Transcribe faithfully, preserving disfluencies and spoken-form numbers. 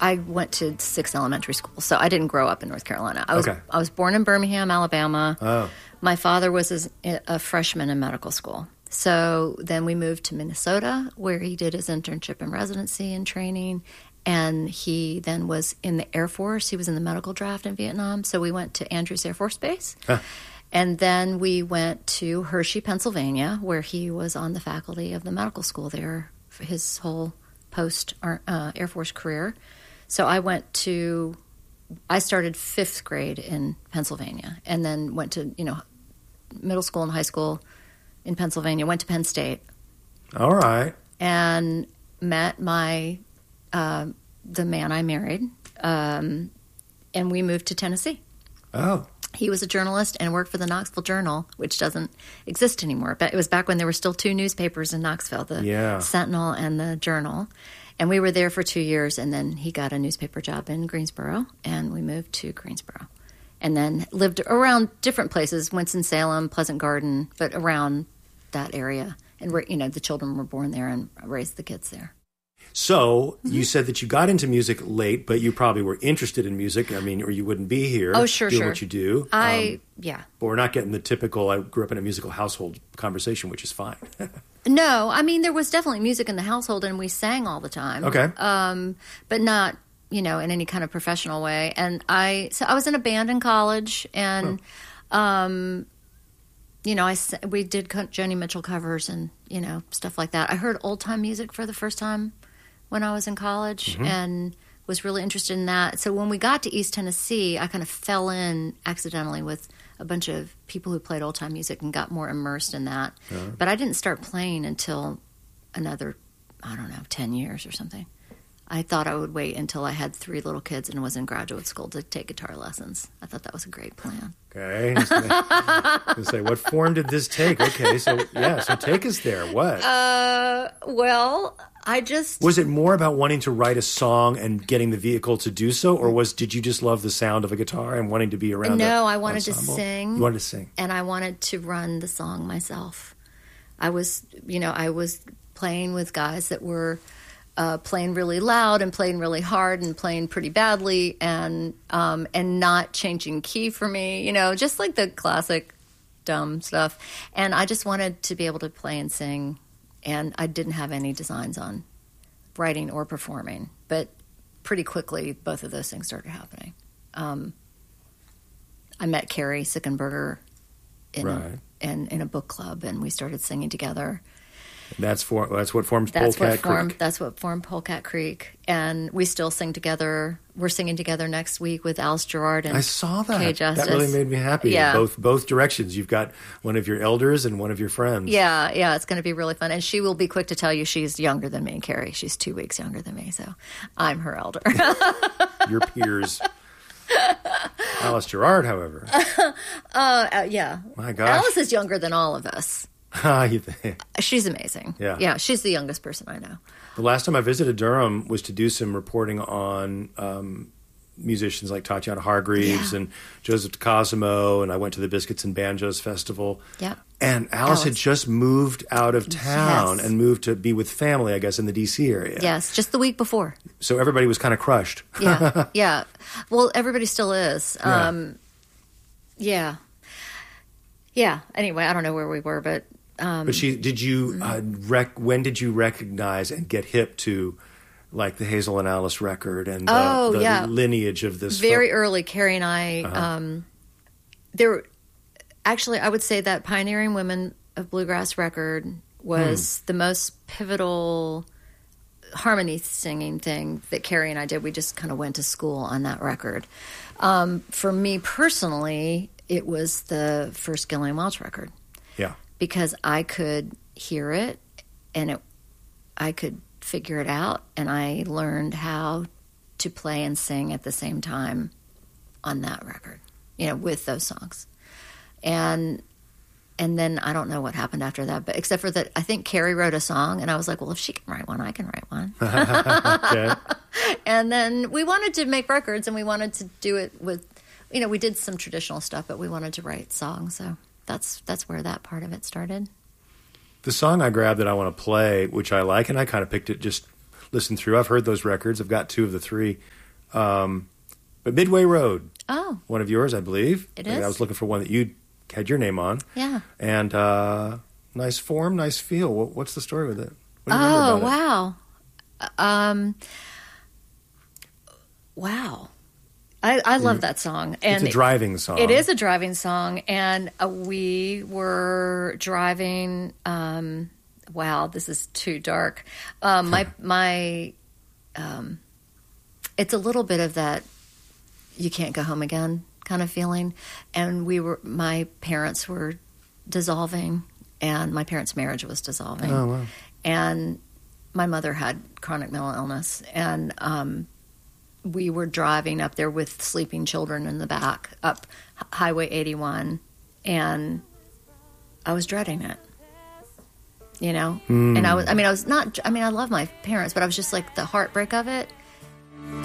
I went to six elementary schools, so I didn't grow up in North Carolina. I was Okay. I was born in Birmingham, Alabama. Oh. My father was a, a freshman in medical school. So then we moved to Minnesota, where he did his internship and residency and training. And he then was in the Air Force. He was in the medical draft in Vietnam. So we went to Andrews Air Force Base. Huh. And then we went to Hershey, Pennsylvania, where he was on the faculty of the medical school there for his whole post uh, Air Force career. So I went to, I started fifth grade in Pennsylvania and then went to, you know, middle school and high school in Pennsylvania, went to Penn State. All right. And met my, uh, the man I married, um, and we moved to Tennessee. Oh. He was a journalist and worked for the Knoxville Journal, which doesn't exist anymore. But it was back when there were still two newspapers in Knoxville, the Yeah. Sentinel and the Journal. And we were there for two years, and then he got a newspaper job in Greensboro, and we moved to Greensboro. And then lived around different places, Winston-Salem, Pleasant Garden, but around that area. And, we're, you know, the children were born there and raised the kids there. So you said that you got into music late, but you probably were interested in music. I mean, or you wouldn't be here Oh, sure, doing sure. what you do. I, Um, yeah. but we're not getting the typical, I grew up in a musical household conversation, which is fine. No, I mean, there was definitely music in the household, and we sang all the time. Okay. Um, but not, you know, in any kind of professional way. And I, so I was in a band in college, and, um, you know, I, s- we did co- Joni Mitchell covers and, you know, stuff like that. I heard old-time music for the first time when I was in college and was really interested in that. So when we got to East Tennessee, I kind of fell in accidentally with a bunch of people who played old-time music and got more immersed in that. But I didn't start playing until another, I don't know, ten years or something. I thought I would wait until I had three little kids and was in graduate school to take guitar lessons. I thought that was a great plan. Okay. I was gonna say, what form did this take? Okay, so yeah, so take us there. What? Uh, well, I just... Was it more about wanting to write a song and getting the vehicle to do so, or was did you just love the sound of a guitar and wanting to be around? No, a I wanted ensemble? to sing. You wanted to sing, and I wanted to run the song myself. I was, you know, I was playing with guys that were uh, playing really loud and playing really hard and playing pretty badly and um, and not changing key for me, you know, just like the classic dumb stuff. And I just wanted to be able to play and sing, and I didn't have any designs on writing or performing. But pretty quickly, both of those things started happening. Um, I met Carrie Sickenberger in, Right. a, in in a book club, and we started singing together. that's for that's what forms That's Polecat what formed. Creek. That's what formed Polecat Creek, and we still sing together. We're singing together next week with Alice Gerard and I saw that. Kay Justice. That really made me happy. Yeah. Both both directions. You've got one of your elders and one of your friends. Yeah, yeah, it's going to be really fun, and she will be quick to tell you she's younger than me, Carrie. She's two weeks younger than me, so I'm her elder. Your peers. Alice Gerard, however. uh, uh, yeah, My gosh. Alice is younger than all of us. Ah, you think. She's amazing. Yeah. yeah, she's the youngest person I know. The last time I visited Durham was to do some reporting on um, musicians like Tatiana Hargreaves Yeah. and Joseph DeCosimo, and I went to the Biscuits and Banjos Festival. Yep. And Alice, had Alice. just moved out of town Yes. and moved to be with family, I guess, in the D C area. Yes, just the week before. So everybody was kind of crushed. Yeah, yeah. Well, everybody still is. Yeah. Um, yeah. Yeah. Anyway, I don't know where we were, but um, But she, did you, uh, rec- when did you recognize and get hip to like the Hazel and Alice record and the, Oh, the yeah. lineage of this? very folk- early, Carrie and I, Uh-huh. um, there, actually, I would say that Pioneering Women of Bluegrass record was Hmm. the most pivotal harmony singing thing that Carrie and I did. We just kind of went to school on that record. Um, for me personally, it was the first Gillian Welch record. Yeah. Because I could hear it and it, I could figure it out, and I learned how to play and sing at the same time on that record, you know, with those songs. And and then I don't know what happened after that, but except for that, I think Carrie wrote a song, and I was like, well, if she can write one, I can write one. Okay. And then we wanted to make records, and we wanted to do it with, you know, we did some traditional stuff, but we wanted to write songs, so that's that's where that part of it started. The song I grabbed that I want to play, which I like, and I kind of picked it just listened through. I've heard those records. I've got two of the three. Um, but Midway Road, Oh, one of yours, I believe. It And is? I was looking for one that you had your name on. yeah. And uh, nice form, nice feel. What, what's the story with it? What do you remember Oh, about it? wow. Um, wow. I, I love that song. And It's a driving song. It is a driving song. And uh, we were driving. Um, wow, this is too dark. Um, my, my, um, it's a little bit of that you can't go home again kind of feeling. And we were, my parents were dissolving, and my parents' marriage was dissolving. Oh, wow. And my mother had chronic mental illness, and um, we were driving up there with sleeping children in the back up H- Highway eighty-one, and I was dreading it, you know. Mm. And I was, I mean, I was not. I mean, I love my parents, but I was just like the heartbreak of it.